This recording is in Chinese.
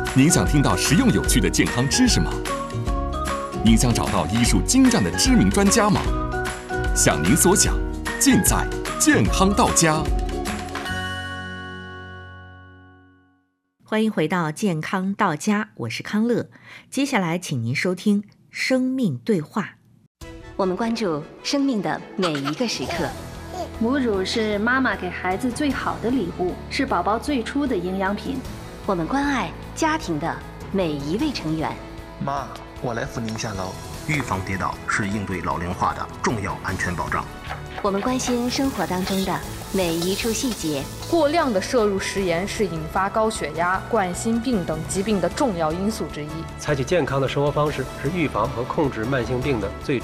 您想听到实用有趣的健康知识吗？您想找到医术精湛的知名专家吗？想您所想，尽在健康到家。 欢迎回到健康到家，我是康乐。接下来请您收听生命对话。 我们关注生命的每一个时刻。 母乳是妈妈给孩子最好的礼物，是宝宝最初的营养品。 我们关爱家庭的每一位成员。 妈，我来扶您下楼。 预防跌倒是应对老龄化的重要安全保障。 我们关心生活当中的每一处细节。 过量的摄入食盐是引发高血压、冠心病等疾病的重要因素之一。 采取健康的生活方式是预防和控制慢性病的最